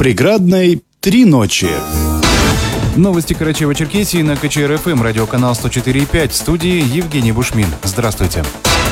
Приградной 3 ночи. Новости Карачаево-Черкесии на КЧР-ФМ, радиоканал 104,5. В студии Евгений Бушмин. Здравствуйте.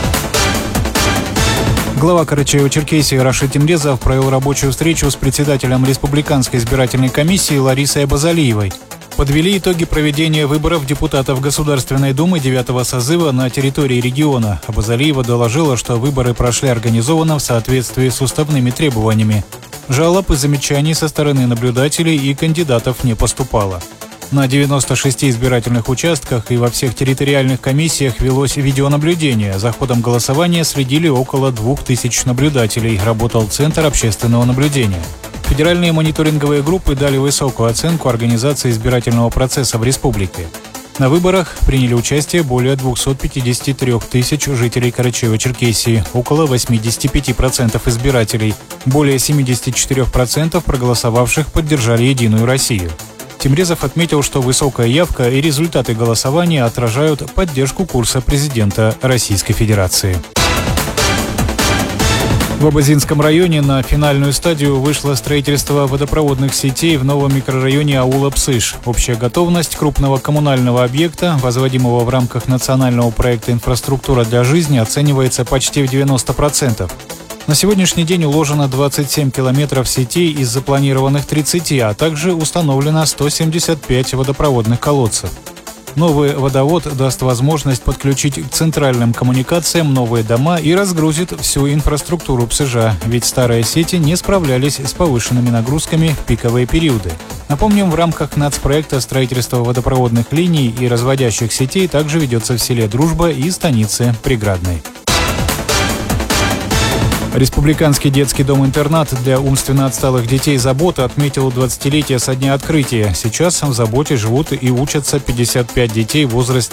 Глава Карачаево-Черкесии Рашид Темрезов провел рабочую встречу с председателем Республиканской избирательной комиссии Ларисой Абазалиевой. Подвели итоги проведения выборов депутатов Государственной Думы 9-го созыва на территории региона. Абазалиева доложила, что выборы прошли организованно в соответствии с уставными требованиями. Жалоб и замечаний со стороны наблюдателей и кандидатов не поступало. На 96 избирательных участках и во всех территориальных комиссиях велось видеонаблюдение. За ходом голосования следили около 2000 наблюдателей. Работал Центр общественного наблюдения. Федеральные мониторинговые группы дали высокую оценку организации избирательного процесса в республике. На выборах приняли участие более 253 тысяч жителей Карачаево-Черкесии, около 85% избирателей. Более 74% проголосовавших поддержали «Единую Россию». Темрезов отметил, что высокая явка и результаты голосования отражают поддержку курса президента Российской Федерации. В Абазинском районе на финальную стадию вышло строительство водопроводных сетей в новом микрорайоне аула Псыш. Общая готовность крупного коммунального объекта, возводимого в рамках национального проекта «Инфраструктура для жизни», оценивается почти в 90%. На сегодняшний день уложено 27 километров сетей из запланированных 30, а также установлено 175 водопроводных колодцев. Новый водовод даст возможность подключить к центральным коммуникациям новые дома и разгрузит всю инфраструктуру Псыжа, ведь старые сети не справлялись с повышенными нагрузками в пиковые периоды. Напомним, в рамках нацпроекта строительство водопроводных линий и разводящих сетей также ведется в селе Дружба и станице Приградной. Республиканский детский дом-интернат для умственно отсталых детей «Забота» отметил 20-летие со дня открытия. Сейчас в «Заботе» живут и учатся 55 детей в возрасте